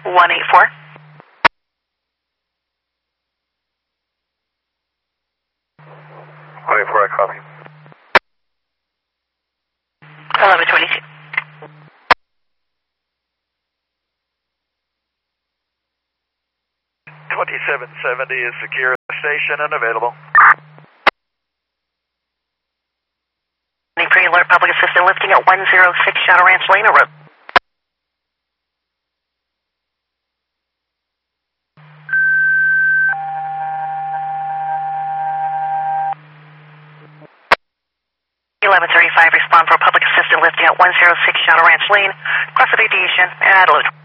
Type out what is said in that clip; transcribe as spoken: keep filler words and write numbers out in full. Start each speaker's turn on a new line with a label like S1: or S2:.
S1: one eight four.
S2: one eight four, I copy.
S1: eleven twenty-two.
S2: twenty-seven seventy is secure station and available.
S1: Pre-alert public assistant lifting at one oh six Shadow Ranch Lane Road. eleven thirty-five, respond for public assistant lifting at one oh six Shadow Ranch Lane, cross of aviation, Adelaide.